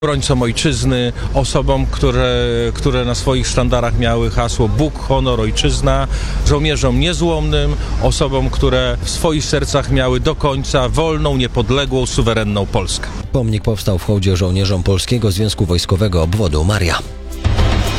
obrońcom ojczyzny, osobom, które na swoich sztandarach miały hasło Bóg, honor, ojczyzna, żołnierzom niezłomnym, osobom, które w swoich sercach miały do końca wolną, niepodległą, suwerenną Polskę. Pomnik powstał w hołdzie żołnierzom Polskiego Związku Wojskowego Obwodu Maria.